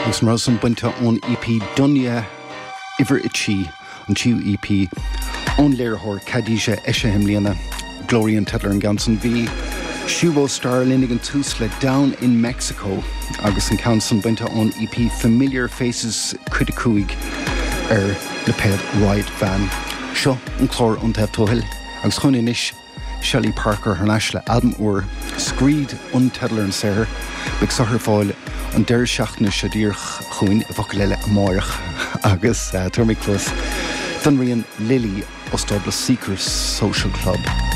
Agus mar san buinte ón EP Dunya Iver Itchy an tíú EP ón léirthóir Khadija Esha Himliana Gloria Tedler and Ganson V Shubo Star Linnigan Tusle Down in Mexico agus an Council buinte ón EP Familiar Faces Criticuig le ped Right Van Seo an chlór an teftóhil agus chun inis Shelley Parker her nasle album or Screed on Tedler and Sarah Big Sahar Foil an deir seachna Shadir Chuin Vokalele Amorach agus Termic Plus Thunrian Lily Ostobla Seekers Social Club